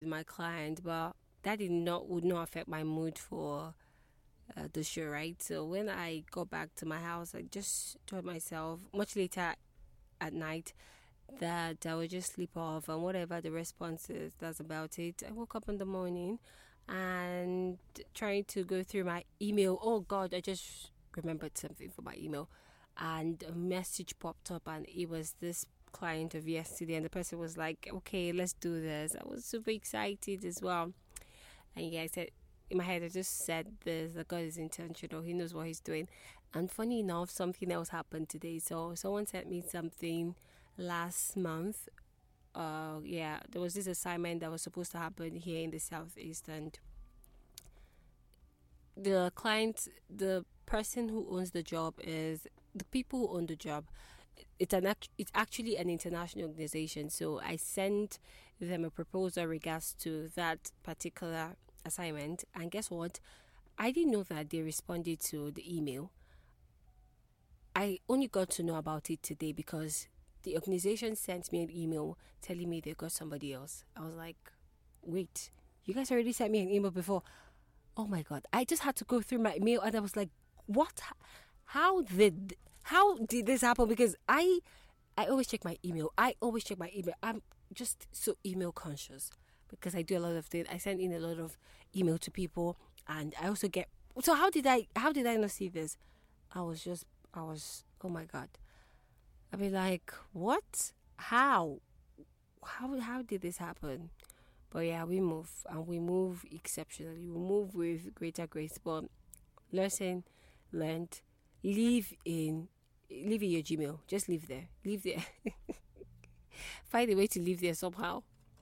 my client, but that would not affect my mood for the show, right? So when I got back to my house, I just told myself much later at night that I would just sleep off, and whatever the response is, that's about it. I woke up in the morning and trying to go through my email. Oh God, I just remembered something for my email, and a message popped up, and it was this client of yesterday, and the person was like, okay, let's do this. I was super excited as well. And yeah, I said in my head, I just said this, that God is intentional, He knows what He's doing. And funny enough, something else happened today. So someone sent me something last month. There was this assignment that was supposed to happen here in the Southeast, and the client, the person who owns the job, is the people who own the job. It's actually an international organization. So I sent them a proposal regards to that particular assignment, and guess what? I didn't know that they responded to the email. I only got to know about it today because the organization sent me an email telling me they got somebody else. I was like, wait, you guys already sent me an email before. Oh my God. I just had to go through my mail, and I was like, what? How did this happen? Because I always check my email. I'm just so email conscious because I do a lot of things. I send in a lot of email to people, and I also get. So how did I not see this? I was oh my God. I mean, like, what? How did this happen? But yeah, we move, and we move exceptionally. We move with greater grace. But lesson learned: live in your Gmail. Just live there. Live there. Find a way to live there somehow.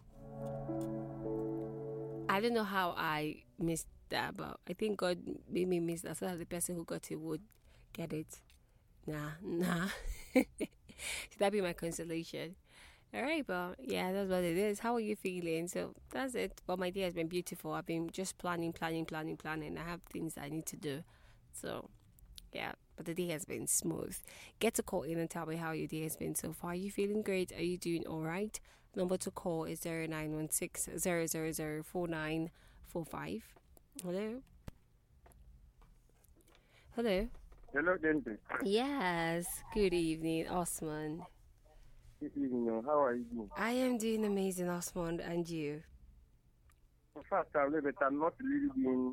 I don't know how I missed that, but I think God made me miss that so that the person who got it would get it. Nah. Should that be my consolation? All right, but yeah, that's what it is. How are you feeling? So that's it. But my day has been beautiful. I've been just planning. I have things I need to do. So yeah, but the day has been smooth. Get to call in and tell me how your day has been so far. Are you feeling great? Are you doing all right? Number to call is 0916 000 4945. Hello? Hello? Hello, Dente. Yes. Good evening, Osman. Good evening. How are you? I am doing amazing, Osman, and you? In fact, I'm not really being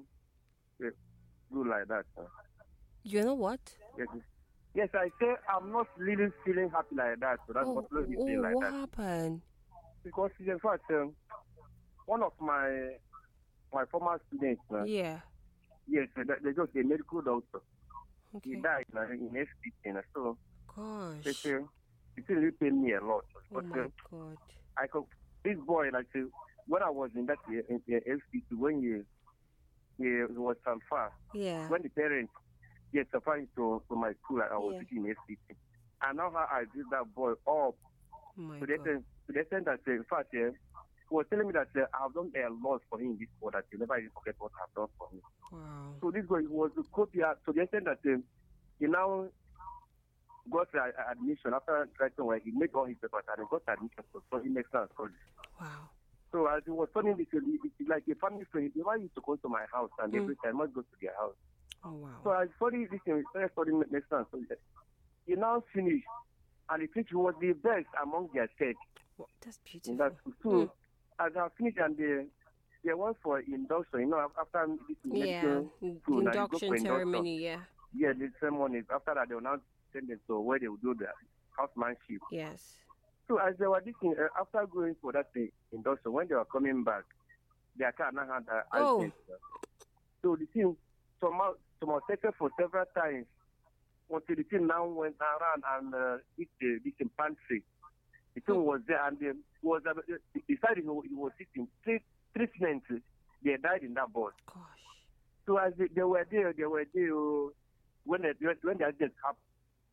good like that. You know what? Yes, I say I'm not really feeling happy like that. So that's what makes me feel like what that. Happened? Because in fact, one of my former students, Yeah. yes, they just a medical doctor. Okay. He died in FPT, so Gosh. they say it really paid me a lot. Oh my God. This boy, like, when I was in that in FPT, when he was transferred, Yeah. when the parents transferred to my school, I was teaching in FPT. And now how I did that boy up Oh my God. to the extent that, in fact, he was telling me that I've done a lot for him in this world, that he'll never even forget what I've done for him. Wow. So this boy was a copier to the extent that he now got admission after writing where he made all his papers and he got admission for him next college. Wow. So as he was telling me, it's like a family friend. They never used to come to my house, and every time I must go to their house. Oh wow. So I studied this thing, started studying medicine. So he now finished, and he think he was the best among their set. Well, that's beautiful. So as I finished, and they went for induction, after this medical school, induction ceremony, Yeah, the ceremony. After that, they will now send them to where they will do the housemanship. Yes. So as they were listening, after going for that induction, when they were coming back, their car now had accident. So the thing, some settled for several times until the thing now went around and hit this pantry. The thing was there, and was decided he was sitting treatment. They died in that bus. Gosh. So as they were there when the accident happened.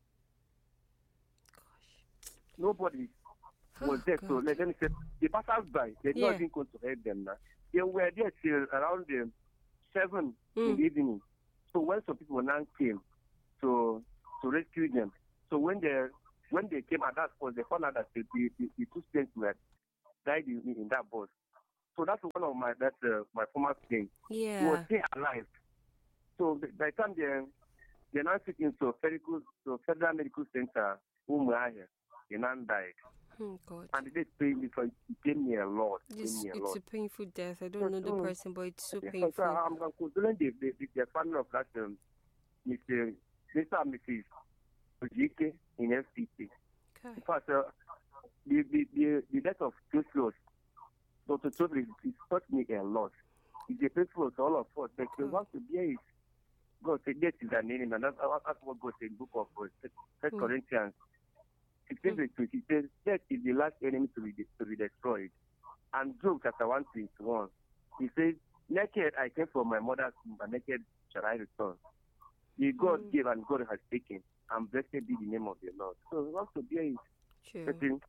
Gosh. Nobody was there. So let them say the passers-by, they did not even go to help them now. They were there till around 7 in the evening. So when some people now came to rescue them, so when they came at that point, they found out that the two students were died in that bus. So that's one of my my former students. Yeah. He was still alive. So by the time they're now taken to Federal Medical Center, Umuahia, he now died. Oh God. And they paid me for it. It paid me a lot. It's a painful death. I don't know the person, but it's so So painful. I'm consoling the family of that Mr. and Mrs. Ojike in FCT. Okay. In fact, the death of Joshua, Dr. Tobin, it taught me a lot. It's a painful to all of us, but we want to bear it. God said, death is an enemy, and that's what God said in the book of 1 Corinthians 16:20. It says, death is the last enemy to be destroyed. And Job chapter 1:21, he says, naked I came from my mother's womb, and naked shall I return. The God gave and God has taken, and blessed be the name of the Lord. So we want to bear it. True.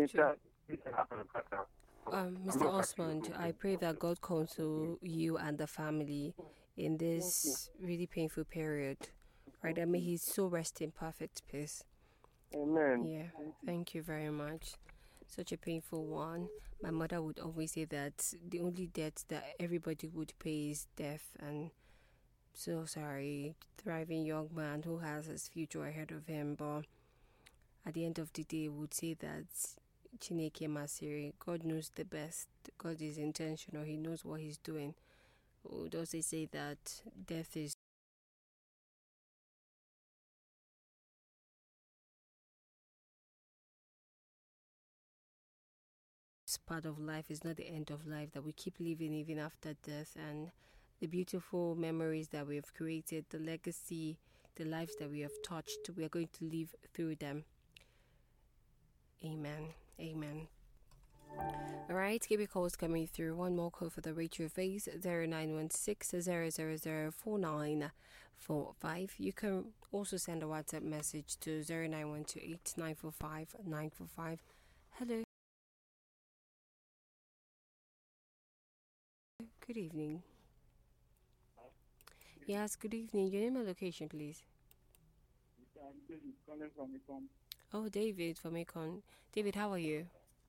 Mr. Osmond, I pray that God counsel you and the family in this really painful period, right? And may He so rest in perfect peace. Amen. Yeah, thank you very much. Such a painful one. My mother would always say that the only debt that everybody would pay is death, and so sorry, thriving young man who has his future ahead of him, but at the end of the day, would say that Chineke Masiri, God knows the best. God is intentional. He knows what He's doing. Would also say that death is part of life, is not the end of life, that we keep living even after death, and the beautiful memories that we have created, the legacy, the lives that we have touched, we are going to live through them. Amen. Amen. All right, keep your calls coming through. One more call for the Radio Phase, 0916 0004945. You can also send a WhatsApp message to 09128 945 945. Hello. Good evening. Yes, good evening. Your name and location, please. I'm David calling from Econ. Oh, David from Econ. David, how are you?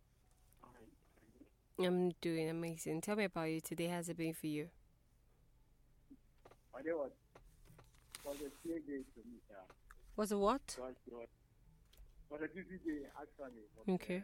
I'm doing amazing. Tell me about you today. How's it been for you? My day was a clear day to me. Was it what? Was a busy day, actually. Okay.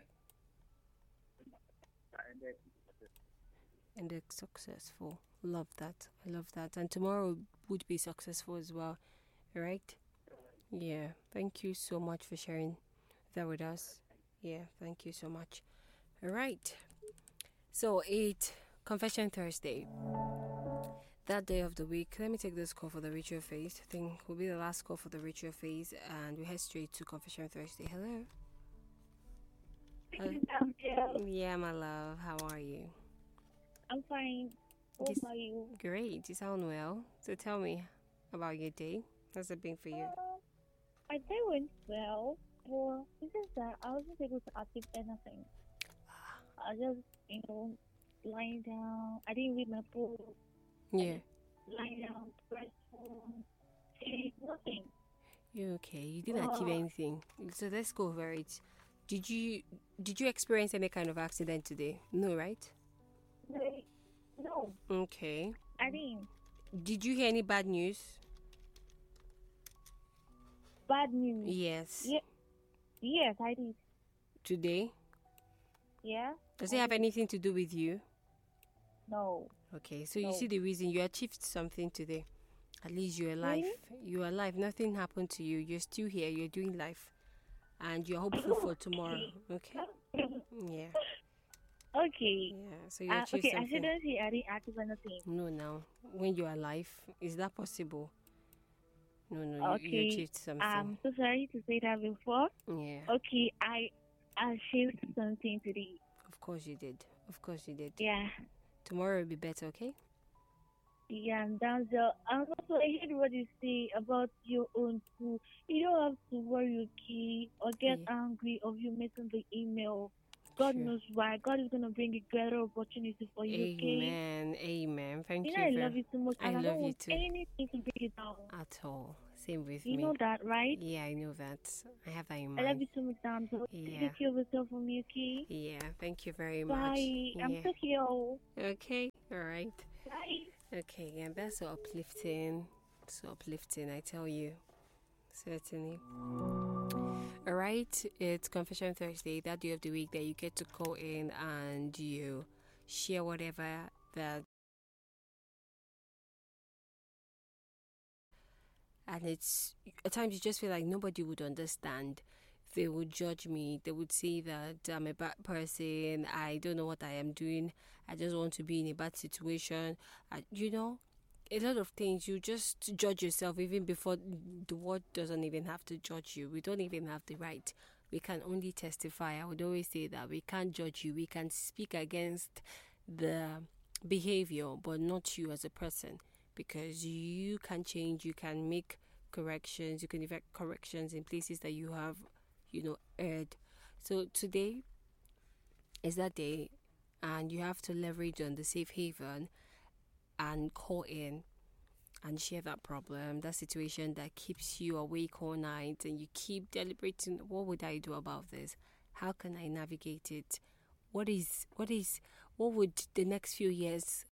And And it's successful. Love that. I love that. And tomorrow would be successful as well. Right? Yeah. Thank you so much for sharing that with us. Yeah. Thank you so much. All right. So, Confession Thursday. That day of the week, let me take this call for the ritual phase. I think will be the last call for the ritual phase, and we head straight to Confession Thursday. Hello. Yeah, my love. How are you? I'm fine. What about you? Great. You sound well. So tell me about your day. How's it been for you? My day went well. Well, it's just that I wasn't able to achieve anything. I just, lying down. I didn't read my book. Yeah. Lying down, press phone, nothing. You're okay. You didn't achieve anything. So let's go over it. Did you experience any kind of accident today? No, right? No. Okay. I didn't. Did you hear any bad news? Bad news? Yes. Yes, I did. Today? Yeah. Does it have anything to do with you? No. Okay, so you see the reason you achieved something today. At least you're alive. Really? You're alive. Nothing happened to you. You're still here. You're doing life. And you're hopeful for tomorrow. Okay? Yeah. Okay. Yeah, so you achieved okay, something. I shouldn't say I didn't achieve anything. No. When you're alive, is that possible? No, Okay. you achieved something. I'm so sorry to say that before. Yeah. Okay, I achieved something today. Of course you did. Yeah. Tomorrow will be better, okay? Yeah, and that's and also I heard what you say about your own school. You don't have to worry, okay, or get angry of you missing the email. God True. knows why. God is gonna bring a greater opportunity for you. Okay. Amen. Amen. Thank You you know I very love you so much, I and I don't love you want too. anything to bring it down. At all. Same with You me. know that, right? Yeah, I know that. I have that in I love mind. you so much, Damsel. Yeah. Take care of yourself for me, okay? Yeah. Thank you very much. Bye. I'm Yeah. so here. Okay. All right. Bye. Okay. Yeah, that's so uplifting. So uplifting, I tell you. Certainly. All right. It's Confession Thursday, that day of the week that you get to call in and you share whatever that. And it's at times you just feel like nobody would understand. They would judge me. They would say that I'm a bad person. I don't know what I am doing. I just want to be in a bad situation. A lot of things. You just judge yourself even before the world doesn't even have to judge you. We don't even have the right. We can only testify. I would always say that we can't judge you. We can speak against the behavior, but not you as a person, because you can change. You can make corrections. You can effect corrections in places that you have erred. So today is that day, and you have to leverage on the safe haven and call in and share that problem, that situation that keeps you awake all night, and you keep deliberating, what would I do about this? How can I navigate it? What would the next few years